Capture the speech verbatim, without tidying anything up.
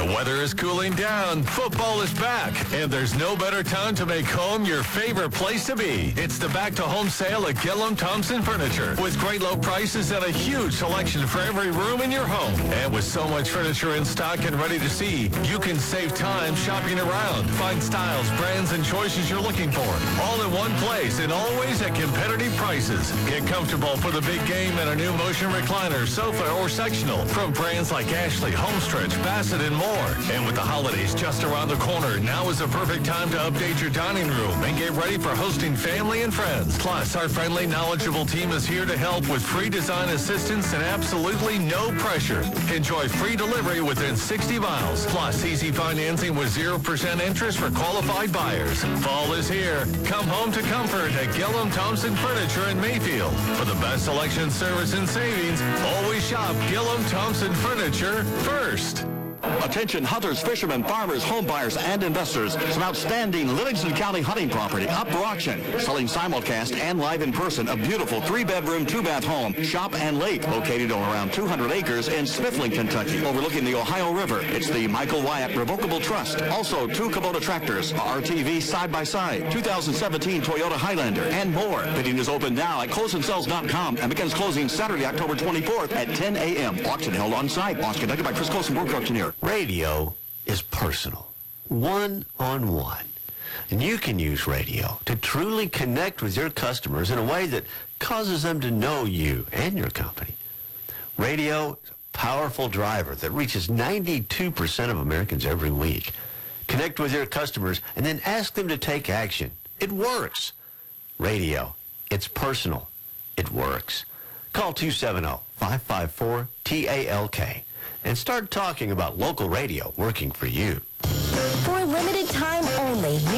weather is cooling down, football is back, and there's no better time to make home your favorite place to be. It's the back-to-home sale at Gillum Thompson Furniture, with great low prices and a huge selection for every room in your home. And with so much furniture in stock and ready to see, you can save time shopping around. Find styles, brands, and choices you're looking for, all in one place and always at competitive prices. Get comfortable for the big game in a new motion recliner, sofa, or sectional from brands like Ashley, Homestretch, Bassett, and more. And with the holidays just around the corner, now is the perfect time to update your dining room and get ready for hosting family and friends. Plus, our friendly, knowledgeable team is here to help with free design assistance and absolutely no pressure. Enjoy free delivery within sixty miles, plus easy financing with zero percent interest for qualified buyers. Fall is here. Come home to comfort at Gillum Thompson Furniture in Mayfield. For the best selection, service, and savings, always shop Gillum Thompson Furniture first. Attention hunters, fishermen, farmers, home buyers, and investors. Some outstanding Livingston County hunting property up for auction. Selling simulcast and live in person. A beautiful three-bedroom, two-bath home. Shop and lake located on around two hundred acres in Smithland, Kentucky, overlooking the Ohio River. It's the Michael Wyatt Revocable Trust. Also, two Kubota tractors, R T V side-by-side, two thousand seventeen Toyota Highlander, and more. Bidding is open now at close and sells dot com and begins closing Saturday, October twenty-fourth at ten a m Auction held on site. Auction conducted by Chris Close and Broker Auctioneer. Radio is personal, one-on-one. And you can use radio to truly connect with your customers in a way that causes them to know you and your company. Radio is a powerful driver that reaches ninety-two percent of Americans every week. Connect with your customers and then ask them to take action. It works. Radio, it's personal. It works. Call two seven zero, five five four, T A L K and start talking about local radio working for you. For a limited